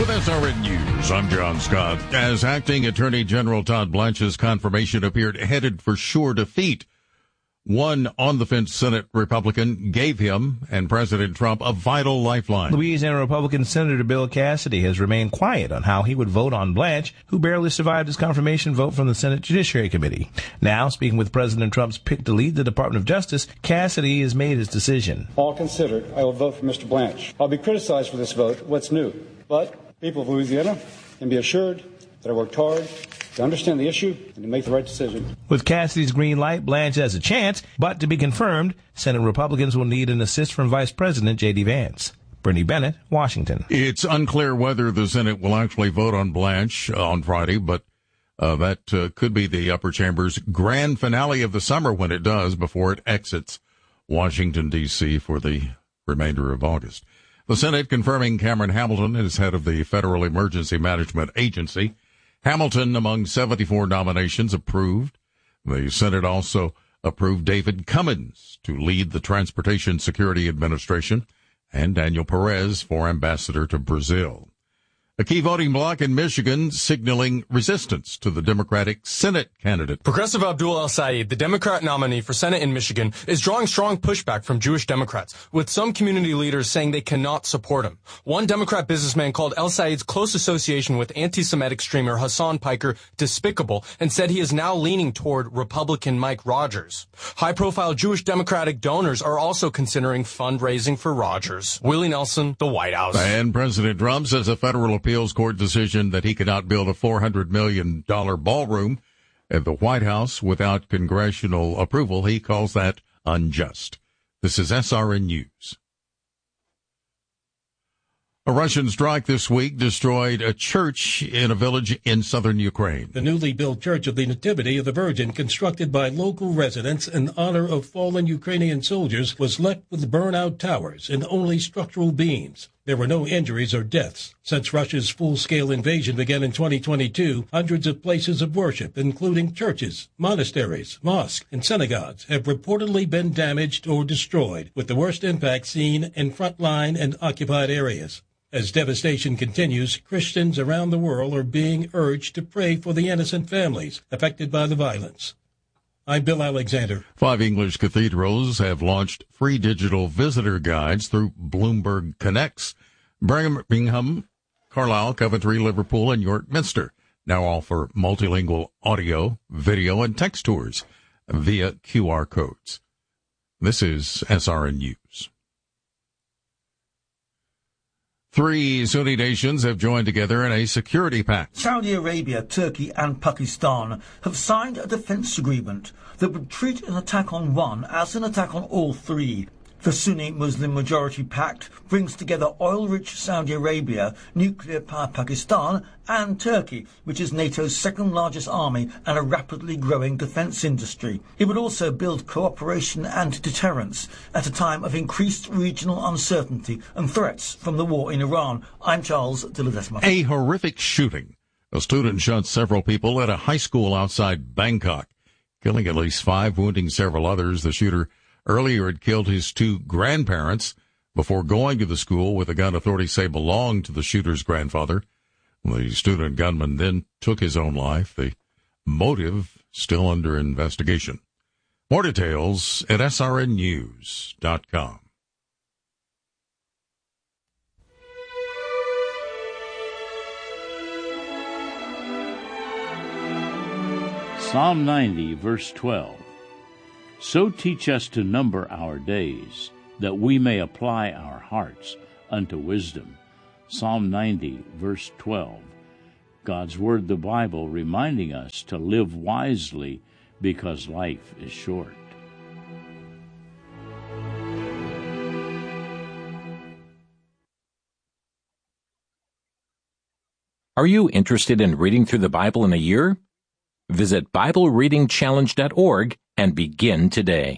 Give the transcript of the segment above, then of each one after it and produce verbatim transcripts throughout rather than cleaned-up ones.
With S R N News, I'm John Scott. As acting Attorney General Todd Blanche's confirmation appeared headed for sure defeat, one on-the-fence Senate Republican gave him and President Trump a vital lifeline. Louisiana Republican Senator Bill Cassidy has remained quiet on how he would vote on Blanche, who barely survived his confirmation vote from the Senate Judiciary Committee. Now, speaking with President Trump's pick to lead the Department of Justice, Cassidy has made his decision. All considered, I will vote for Mister Blanche. I'll be criticized for this vote. What's new? But people of Louisiana can be assured that I worked hard to understand the issue and to make the right decision. With Cassidy's green light, Blanche has a chance, but to be confirmed, Senate Republicans will need an assist from Vice President J D Vance. Brittany Bennett, Washington. It's unclear whether the Senate will actually vote on Blanche on Friday, but uh, that uh, could be the upper chamber's grand finale of the summer when it does, before it exits Washington, D C for the remainder of August. The Senate confirming Cameron Hamilton as head of the Federal Emergency Management Agency. Hamilton, among seventy-four nominations, approved. The Senate also approved David Cummins to lead the Transportation Security Administration and Daniel Perez for ambassador to Brazil. A key voting bloc in Michigan signaling resistance to the Democratic Senate candidate. Progressive Abdul El-Sayed, the Democrat nominee for Senate in Michigan, is drawing strong pushback from Jewish Democrats, with some community leaders saying they cannot support him. One Democrat businessman called El-Sayed's close association with anti-Semitic streamer Hassan Piker despicable and said he is now leaning toward Republican Mike Rogers. High-profile Jewish Democratic donors are also considering fundraising for Rogers. Willie Nelson, the White House. And President Trump says a federal appeals court decision that he cannot build a four hundred million dollars ballroom at the White House without congressional approval. He calls that unjust. This is S R N News. A Russian strike this week destroyed a church in a village in southern Ukraine. The newly built Church of the Nativity of the Virgin, constructed by local residents in honor of fallen Ukrainian soldiers, was left with burnout towers and only structural beams. There were no injuries or deaths. Since Russia's full-scale invasion began in twenty twenty-two, hundreds of places of worship, including churches, monasteries, mosques, and synagogues, have reportedly been damaged or destroyed, with the worst impact seen in frontline and occupied areas. As devastation continues, Christians around the world are being urged to pray for the innocent families affected by the violence. I'm Bill Alexander. Five English cathedrals have launched free digital visitor guides through Bloomberg Connects. Birmingham, Carlisle, Coventry, Liverpool, and York Minster now offer multilingual audio, video, and text tours via Q R codes. This is S R N News. Three Sunni nations have joined together in a security pact. Saudi Arabia, Turkey and Pakistan have signed a defence agreement that would treat an attack on one as an attack on all three. The Sunni Muslim Majority Pact brings together oil-rich Saudi Arabia, nuclear-powered Pakistan and Turkey, which is NATO's second-largest army and a rapidly growing defence industry. It would also build cooperation and deterrence at a time of increased regional uncertainty and threats from the war in Iran. I'm Charles de Ledesma. A horrific shooting. A student shot several people at a high school outside Bangkok, killing at least five, wounding several others. The shooter earlier had killed his two grandparents before going to the school with a gun authorities say belonged to the shooter's grandfather. The student gunman then took his own life. The motive still under investigation. More details at S R N news dot com. Psalm ninety, verse twelve. So teach us to number our days, that we may apply our hearts unto wisdom. Psalm ninety, verse twelve. God's Word, the Bible, reminding us to live wisely because life is short. Are you interested in reading through the Bible in a year? Visit Bible Reading Challenge dot org and begin today.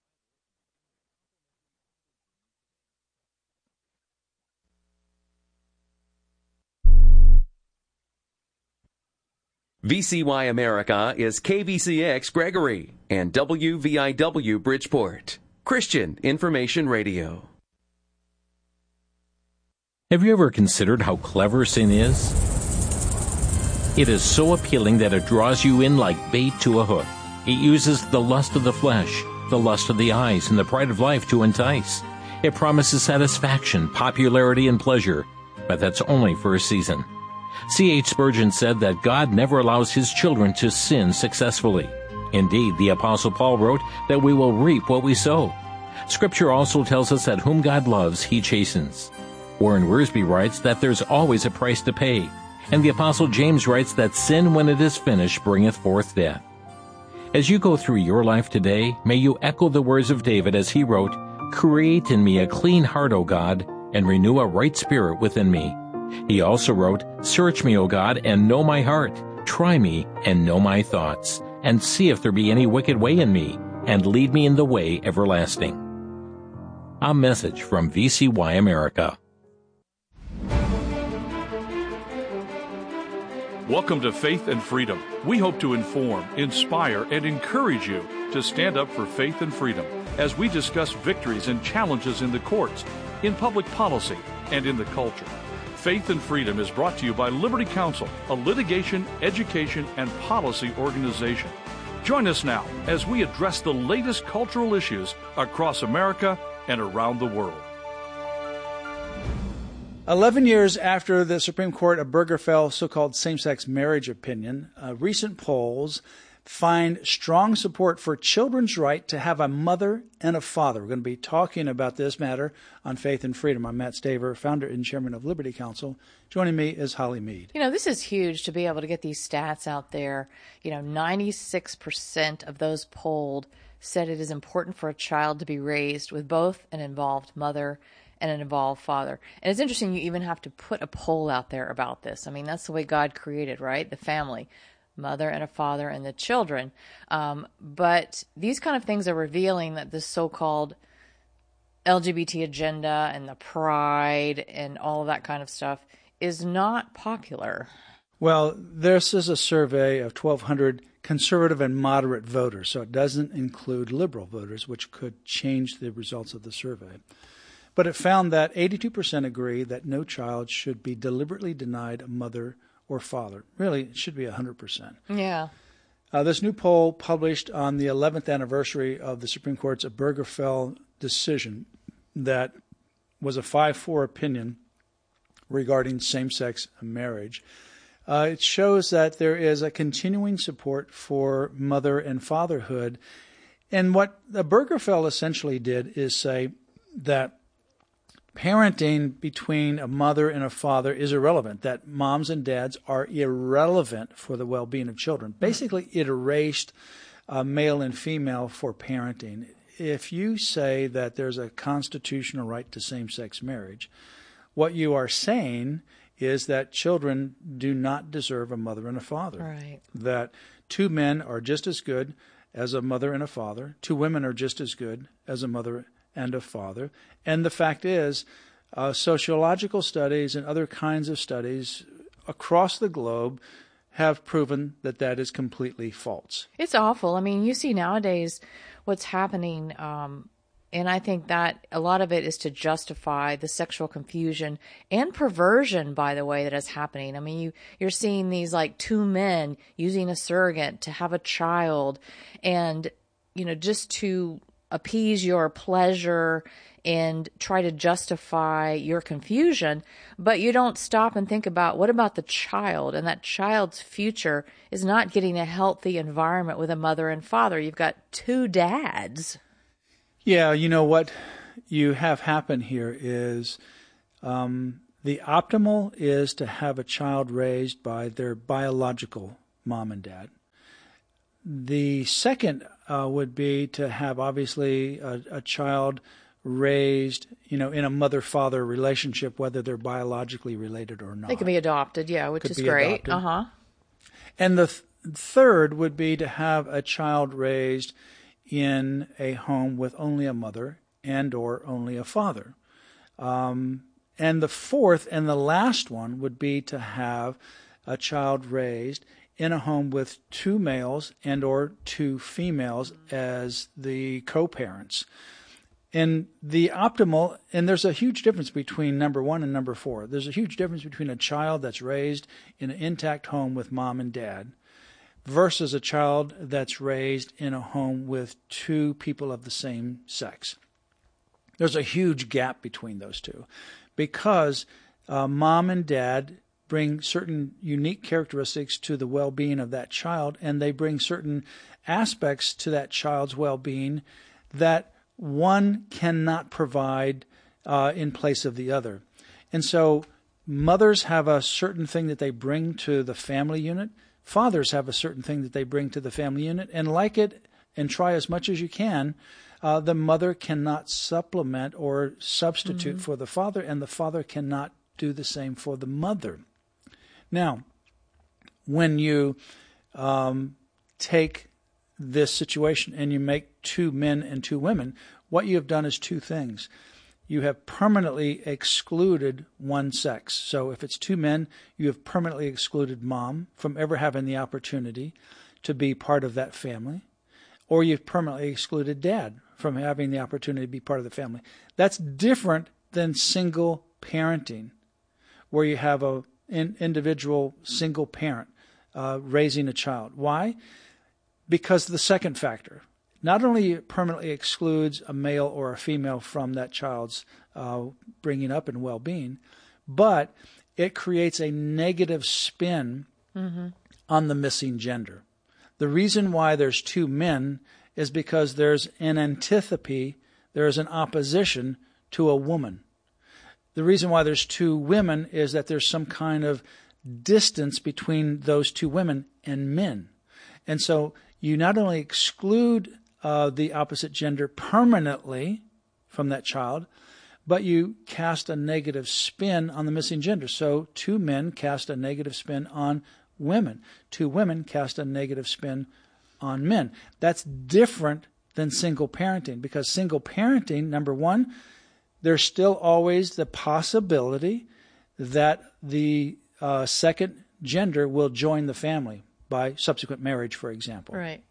V C Y America is K V C X Gregory and W V I W Bridgeport, Christian Information Radio. Have you ever considered how clever sin is? It is so appealing that it draws you in like bait to a hook. It uses the lust of the flesh, the lust of the eyes, and the pride of life to entice. It promises satisfaction, popularity, and pleasure, but that's only for a season. C H Spurgeon said that God never allows his children to sin successfully. Indeed, the Apostle Paul wrote that we will reap what we sow. Scripture also tells us that whom God loves, he chastens. Warren Wiersbe writes that there's always a price to pay. And the Apostle James writes that sin, when it is finished, bringeth forth death. As you go through your life today, may you echo the words of David as he wrote, "Create in me a clean heart, O God, and renew a right spirit within me." He also wrote, "Search me, O God, and know my heart. Try me and know my thoughts, and see if there be any wicked way in me, and lead me in the way everlasting." A message from V C Y America. Welcome to Faith and Freedom. We hope to inform, inspire, and encourage you to stand up for faith and freedom as we discuss victories and challenges in the courts, in public policy, and in the culture. Faith and Freedom is brought to you by Liberty Counsel, a litigation, education, and policy organization. Join us now as we address the latest cultural issues across America and around the world. Eleven years after the Supreme Court Obergefell so-called same-sex marriage opinion, uh, recent polls find strong support for children's right to have a mother and a father. We're going to be talking about this matter on Faith and Freedom. I'm Matt Staver, founder and chairman of Liberty Counsel. Joining me is Holly Mead. You know, this is huge to be able to get these stats out there. You know, ninety-six percent of those polled said it is important for a child to be raised with both an involved mother and an involved father. And it's interesting you even have to put a poll out there about this. I mean, that's the way God created, right? The family, mother and a father and the children. Um, but these kind of things are revealing that this so-called L G B T agenda and the pride and all of that kind of stuff is not popular. Well, this is a survey of twelve hundred conservative and moderate voters, so it doesn't include liberal voters, which could change the results of the survey. But it found that eighty-two percent agree that no child should be deliberately denied a mother or father. Really, it should be one hundred percent. Yeah. Uh, this new poll, published on the eleventh anniversary of the Supreme Court's Obergefell decision that was a five four opinion regarding same-sex marriage, uh, it shows that there is a continuing support for mother and fatherhood. And what Obergefell essentially did is say that parenting between a mother and a father is irrelevant, that moms and dads are irrelevant for the well-being of children. Basically, it erased uh, male and female for parenting. If you say that there's a constitutional right to same-sex marriage, what you are saying is that children do not deserve a mother and a father. Right. That two men are just as good as a mother and a father. Two women are just as good as a mother and a father. And the fact is, uh, sociological studies and other kinds of studies across the globe have proven that that is completely false. It's awful. I mean, you see nowadays what's happening, um, and I think that a lot of it is to justify the sexual confusion and perversion, by the way, that is happening. I mean, you, you're seeing these like two men using a surrogate to have a child and, you know, just to appease your pleasure and try to justify your confusion, but you don't stop and think about what about the child, and that child's future is not getting a healthy environment with a mother and father. You've got two dads. Yeah, you know what you have happen here is um, the optimal is to have a child raised by their biological mom and dad. The second uh, would be to have, obviously, a, a child raised, you know, in a mother-father relationship, whether they're biologically related or not. They can be adopted, yeah, which Could is be great. adopted. Uh-huh. And the th- third would be to have a child raised in a home with only a mother and or only a father. Um, and the fourth and the last one would be to have a child raised in a home with two males and or two females as the co-parents. And the optimal, and there's a huge difference between number one and number four. There's a huge difference between a child that's raised in an intact home with mom and dad versus a child that's raised in a home with two people of the same sex. There's a huge gap between those two because uh, mom and dad bring certain unique characteristics to the well-being of that child, and they bring certain aspects to that child's well-being that one cannot provide uh, in place of the other. And so mothers have a certain thing that they bring to the family unit. Fathers have a certain thing that they bring to the family unit. And like it, and try as much as you can, uh, the mother cannot supplement or substitute mm-hmm. for the father, and the father cannot do the same for the mother. Now, when you um, take this situation and you make two men and two women, what you have done is two things. You have permanently excluded one sex. So if it's two men, you have permanently excluded mom from ever having the opportunity to be part of that family, or you've permanently excluded dad from having the opportunity to be part of the family. That's different than single parenting, where you have a an individual single parent uh, raising a child. Why? Because the second factor, not only permanently excludes a male or a female from that child's uh, bringing up and well-being, but it creates a negative spin mm-hmm. on the missing gender. The reason why there's two men is because there's an antipathy, there is an opposition to a woman. The reason why there's two women is that there's some kind of distance between those two women and men. And so you not only exclude uh, the opposite gender permanently from that child, but you cast a negative spin on the missing gender. So two men cast a negative spin on women. Two women cast a negative spin on men. That's different than single parenting, because single parenting, number one, there's still always the possibility that the uh, second gender will join the family by subsequent marriage, for example. Right.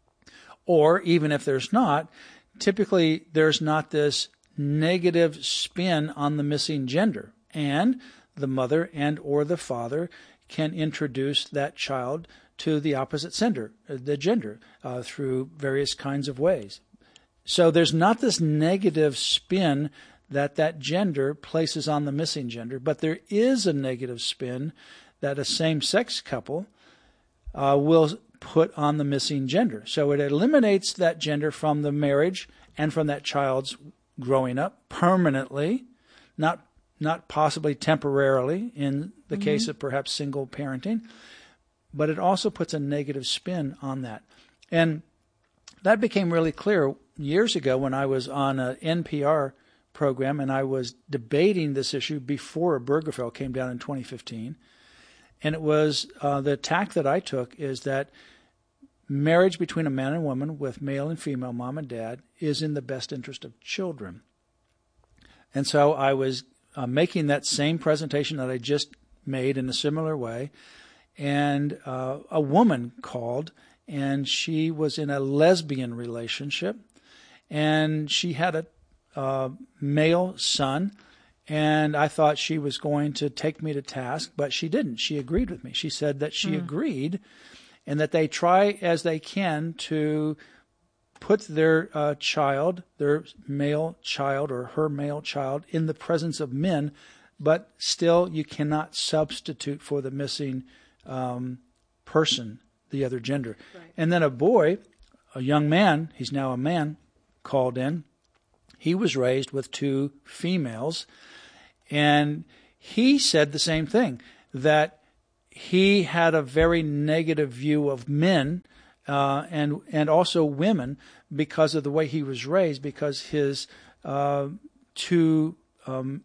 Or even if there's not, typically there's not this negative spin on the missing gender, and the mother and or the father can introduce that child to the opposite gender, the gender, uh, through various kinds of ways. So there's not this negative spin that that gender places on the missing gender, but there is a negative spin that a same-sex couple uh, will put on the missing gender. So it eliminates that gender from the marriage and from that child's growing up permanently, not not possibly temporarily in the mm-hmm. case of perhaps single parenting, but it also puts a negative spin on that. And that became really clear years ago when I was on an N P R program and I was debating this issue before Obergefell came down in twenty fifteen. And it was uh, the tack that I took is that marriage between a man and woman with male and female, mom and dad, is in the best interest of children. And so I was uh, making that same presentation that I just made in a similar way. And uh, a woman called, and she was in a lesbian relationship, and she had a uh, male son, and I thought she was going to take me to task, but she didn't. She agreed with me. She said that she mm. agreed, and that they try as they can to put their uh, child, their male child or her male child, in the presence of men, but still you cannot substitute for the missing um, person, the other gender. Right. And then a boy, a young man, he's now a man, called in. He was raised with two females, and he said the same thing, that he had a very negative view of men uh, and and also women because of the way he was raised, because his uh, two um,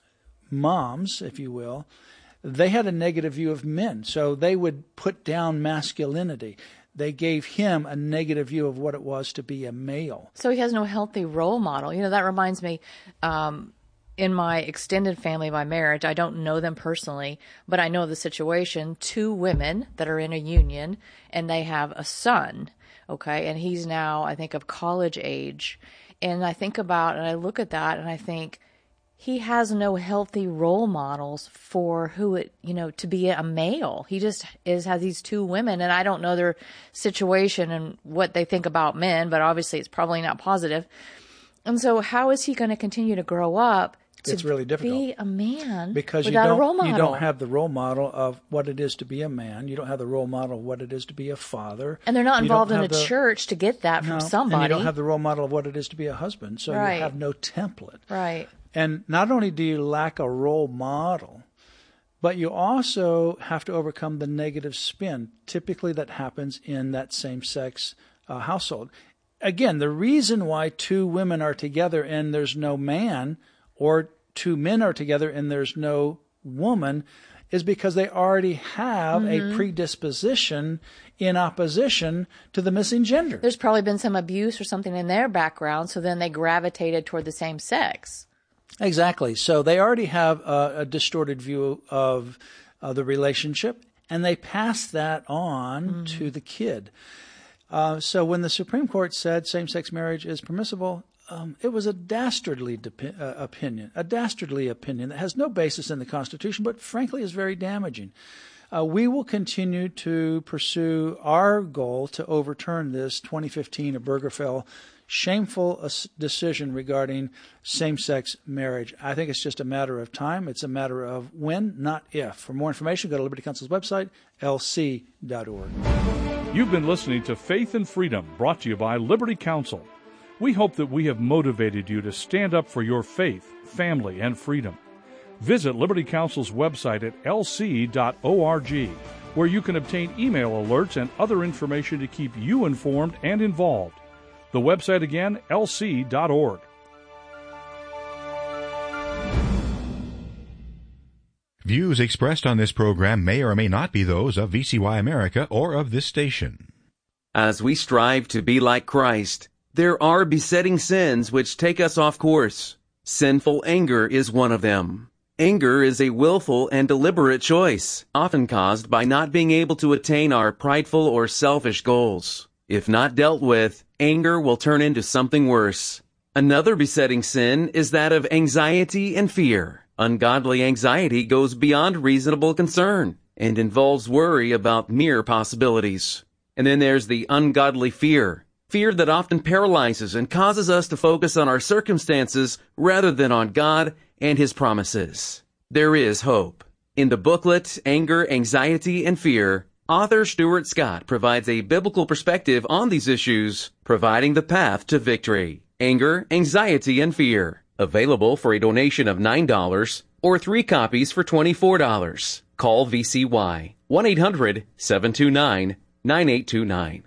moms, if you will, they had a negative view of men. So they would put down masculinity. They gave him a negative view of what it was to be a male. So he has no healthy role model. You know, that reminds me, um, in my extended family by marriage, I don't know them personally, but I know the situation. Two women that are in a union, and they have a son, okay? And he's now, I think, of college age. And I think about, and I look at that, and I think he has no healthy role models for who it, you know, to be a male. He just is, has these two women, and I don't know their situation and what they think about men, but obviously it's probably not positive. And so how is he going to continue to grow up to it's really difficult. be a man because without you don't, a role model? You don't have the role model of what it is to be a man. You don't have the role model of what it is to be a father. And they're not You involved don't in a have the- church to get that from No, somebody. And you don't have the role model of what it is to be a husband. So Right. you have no template. Right. And not only do you lack a role model, but you also have to overcome the negative spin, typically that happens in that same-sex uh, household. Again, the reason why two women are together and there's no man, or two men are together and there's no woman, is because they already have Mhm. a predisposition in opposition to the missing gender. There's probably been some abuse or something in their background, so then they gravitated toward the same sex. Exactly. So they already have a, a distorted view of uh, the relationship, and they pass that on mm. to the kid. Uh, so when the Supreme Court said same-sex marriage is permissible, um, it was a dastardly de- uh, opinion, a dastardly opinion that has no basis in the Constitution, but frankly is very damaging. Uh, we will continue to pursue our goal to overturn this twenty fifteen Obergefell shameful decision regarding same-sex marriage. I think it's just a matter of time. It's a matter of when, not if. For more information, go to Liberty Counsel's website, L C dot org. You've been listening to Faith and Freedom, brought to you by Liberty Counsel. We hope that we have motivated you to stand up for your faith, family, and freedom. Visit Liberty Counsel's website at L C dot org, where you can obtain email alerts and other information to keep you informed and involved. The website again, L C dot org. Views expressed on this program may or may not be those of V C Y America or of this station. As we strive to be like Christ, there are besetting sins which take us off course. Sinful anger is one of them. Anger is a willful and deliberate choice, often caused by not being able to attain our prideful or selfish goals. If not dealt with, anger will turn into something worse. Another besetting sin is that of anxiety and fear. Ungodly anxiety goes beyond reasonable concern and involves worry about mere possibilities. And then there's the ungodly fear. Fear that often paralyzes and causes us to focus on our circumstances rather than on God and His promises. There is hope. In the booklet, Anger, Anxiety, and Fear, author Stuart Scott provides a biblical perspective on these issues, providing the path to victory. Anger, Anxiety, and Fear. Available for a donation of nine dollars or three copies for twenty-four dollars. Call V C Y, one eight hundred, seven two nine, nine eight two nine.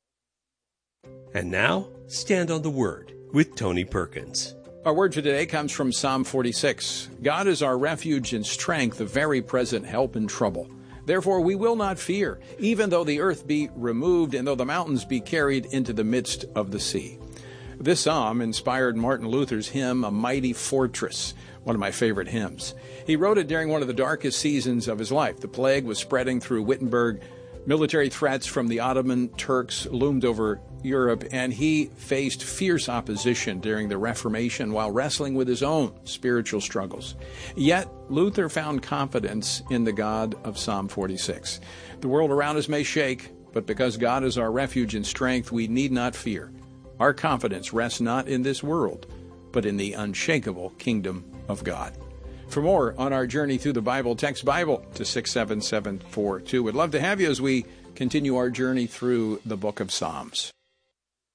And now, Stand on the Word with Tony Perkins. Our word for today comes from Psalm forty-six. God is our refuge and strength, a very present help in trouble. Therefore we will not fear, even though the earth be removed and though the mountains be carried into the midst of the sea. This psalm inspired Martin Luther's hymn, A Mighty Fortress, one of my favorite hymns. He wrote it during one of the darkest seasons of his life. The plague was spreading through Wittenberg. Military threats from the Ottoman Turks loomed over Europe, and he faced fierce opposition during the Reformation while wrestling with his own spiritual struggles. Yet, Luther found confidence in the God of Psalm forty-six. The world around us may shake, but because God is our refuge and strength, we need not fear. Our confidence rests not in this world, but in the unshakable kingdom of God. For more on our journey through the Bible, text Bible to six seven seven four two. We'd love to have you as we continue our journey through the book of Psalms.